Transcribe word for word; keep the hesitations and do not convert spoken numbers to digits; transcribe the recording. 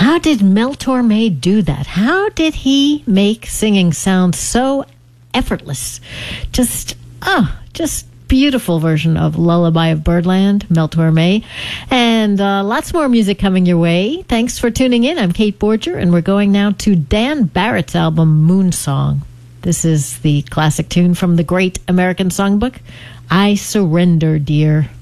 How did Mel Torme do that? How did he make singing sound so effortless? Just, oh, just beautiful version of Lullaby of Birdland, Mel Torme. And uh, lots more music coming your way. Thanks for tuning in. I'm Kate Borger, and we're going now to Dan Barrett's album, Moon Song. This is the classic tune from the Great American Songbook, I Surrender, Dear.